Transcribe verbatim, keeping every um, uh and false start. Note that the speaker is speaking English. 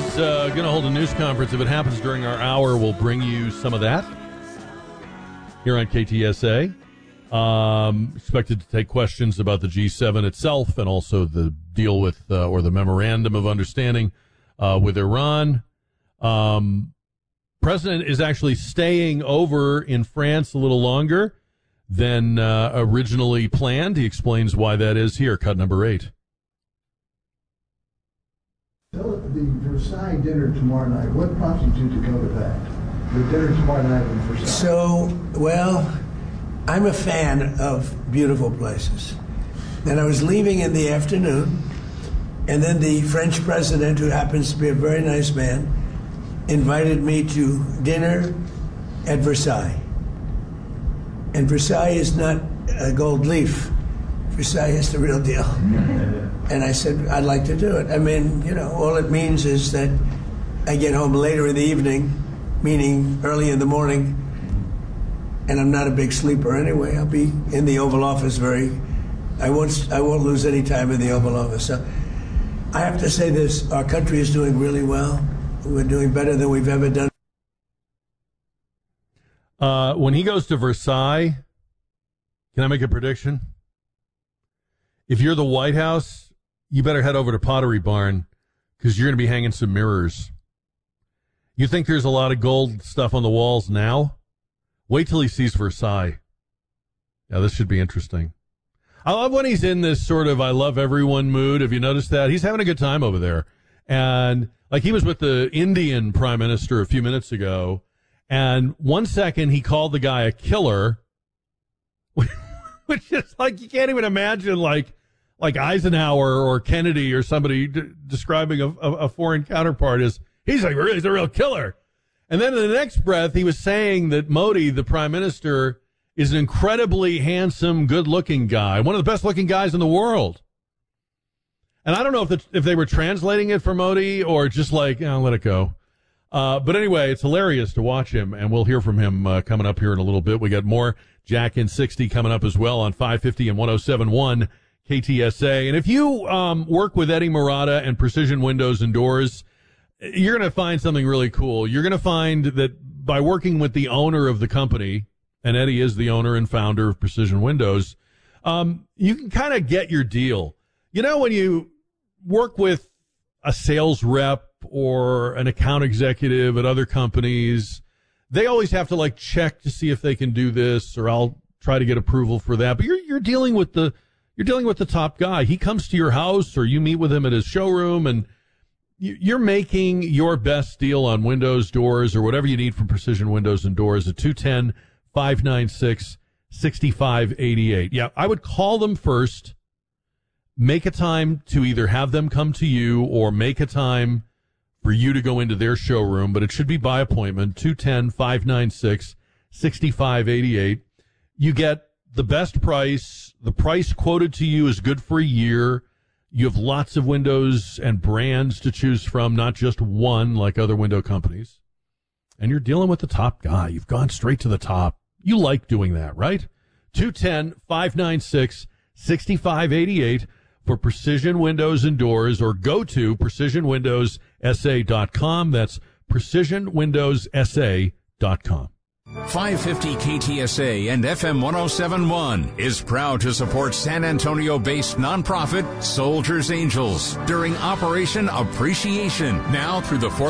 is uh, going to hold a news conference. If it happens during our hour, we'll bring you some of that here on K T S A. Um, expected to take questions about the G seven itself and also the deal with, uh, or the memorandum of understanding uh, with Iran. Um, President is actually staying over in France a little longer than uh, originally planned. He explains why that is here. Cut number eight. The Versailles dinner tomorrow night, what prompted you to go to that? The dinner tomorrow night in Versailles. So, well, I'm a fan of beautiful places. And I was leaving in the afternoon, and then the French president, who happens to be a very nice man, invited me to dinner at Versailles. And Versailles is not a gold leaf. Versailles is the real deal. And I said, I'd like to do it. I mean, you know, all it means is that I get home later in the evening, meaning early in the morning, and I'm not a big sleeper anyway. I'll be in the Oval Office very, I won't, I won't lose any time in the Oval Office. So I have to say this, our country is doing really well. We're doing better than we've ever done. Uh, when he goes to Versailles, can I make a prediction? If you're the White House, you better head over to Pottery Barn because you're going to be hanging some mirrors. You think there's a lot of gold stuff on the walls now? Wait till he sees Versailles. Yeah, this should be interesting. I love when he's in this sort of I love everyone mood. Have you noticed that? He's having a good time over there. And like he was with the Indian prime minister a few minutes ago, and one second he called the guy a killer, which is like you can't even imagine like like Eisenhower or Kennedy or somebody d- describing a, a, a foreign counterpart as he's like really he's a real killer. And then in the next breath he was saying that Modi, the prime minister, is an incredibly handsome, good-looking guy, one of the best-looking guys in the world. And I don't know if the, if they were translating it for Modi or just like, oh, let it go. Uh, but anyway, it's hilarious to watch him, and we'll hear from him uh, coming up here in a little bit. We got more Jack in sixty coming up as well on five fifty and one oh seven point one K T S A. And if you um, work with Eddie Murata and Precision Windows and Doors, you're going to find something really cool. You're going to find that by working with the owner of the company, and Eddie is the owner and founder of Precision Windows, um, you can kind of get your deal. You know, when you work with a sales rep or an account executive at other companies, they always have to like check to see if they can do this, or I'll try to get approval for that. But you're you're dealing with the you're dealing with the top guy. He comes to your house, or you meet with him at his showroom, and you're making your best deal on windows, doors, or whatever you need from Precision Windows and Doors at two one zero, five nine six, six five eight eight. Yeah, I would call them first. Make a time to either have them come to you or make a time for you to go into their showroom, but it should be by appointment, two one zero, five nine six, six five eight eight. You get the best price. The price quoted to you is good for a year. You have lots of windows and brands to choose from, not just one like other window companies. And you're dealing with the top guy. You've gone straight to the top. You like doing that, right? two one zero, five nine six, six five eight eight for Precision Windows and Doors, or go to precision windows s a dot com. That's precision windows s a dot com. five fifty K T S A and F M one oh seven point one is proud to support San Antonio-based nonprofit Soldiers Angels during Operation Appreciation, now through the fourth